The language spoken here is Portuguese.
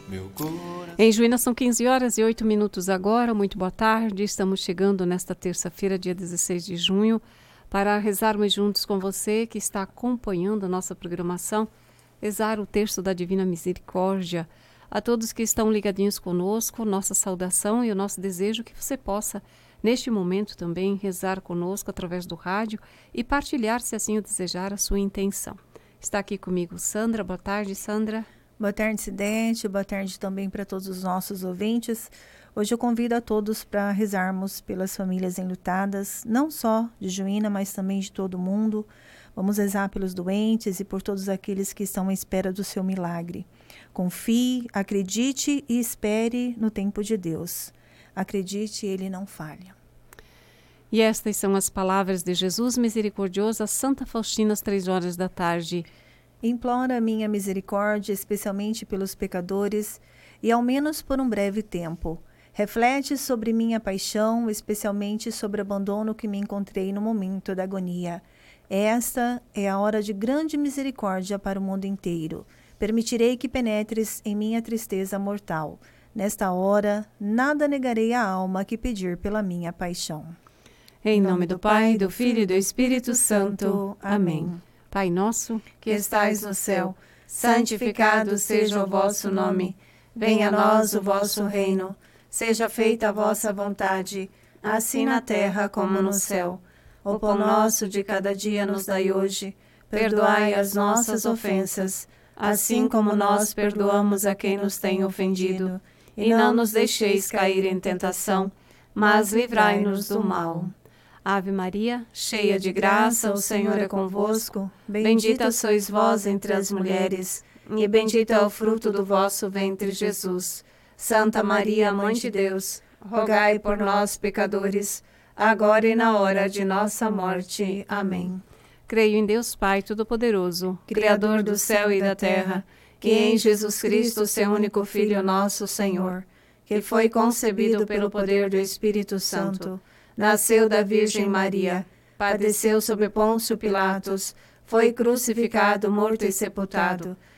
Em Juína são 15 horas e 8 minutos agora. Muito boa tarde. Estamos chegando nesta terça-feira, dia 16 de junho, para rezarmos juntos com você que está acompanhando a nossa programação, rezar o texto da Divina Misericórdia. A todos que estão ligadinhos conosco, nossa saudação e o nosso desejo que você possa, neste momento também, rezar conosco através do rádio e partilhar, se assim o desejar, a sua intenção. Está aqui comigo Sandra. Boa tarde, Sandra. Boa tarde, Cidete. Boa tarde também para todos os nossos ouvintes. Hoje eu convido a todos para rezarmos pelas famílias enlutadas, não só de Juína, mas também de todo o mundo. Vamos rezar pelos doentes e por todos aqueles que estão à espera do seu milagre. Confie, acredite e espere no tempo de Deus. Acredite, Ele não falha. E estas são as palavras de Jesus misericordioso a Santa Faustina às 3 horas da tarde. Implora a minha misericórdia, especialmente pelos pecadores, e ao menos por um breve tempo. Reflete sobre minha paixão, especialmente sobre o abandono que me encontrei no momento da agonia. Esta é a hora de grande misericórdia para o mundo inteiro. Permitirei que penetres em minha tristeza mortal. Nesta hora, nada negarei à alma que pedir pela minha paixão. Em nome do Pai, do Filho e do Espírito Santo. Amém. Pai nosso, que estais no céu, santificado seja o vosso nome. Venha a nós o vosso reino. Seja feita a vossa vontade, assim na terra como no céu. O pão nosso de cada dia nos dai hoje. Perdoai as nossas ofensas, assim como nós perdoamos a quem nos tem ofendido. E não nos deixeis cair em tentação, mas livrai-nos do mal. Ave Maria, cheia de graça, o Senhor é convosco. Bendita sois vós entre as mulheres, e bendito é o fruto do vosso ventre, Jesus. Santa Maria, Mãe de Deus, rogai por nós, pecadores, agora e na hora de nossa morte. Amém. Creio em Deus Pai Todo-Poderoso, Criador do céu e da terra, que em Jesus Cristo, seu único Filho, nosso Senhor, que foi concebido pelo poder do Espírito Santo, nasceu da Virgem Maria, padeceu sob Pôncio Pilatos, foi crucificado, morto e sepultado,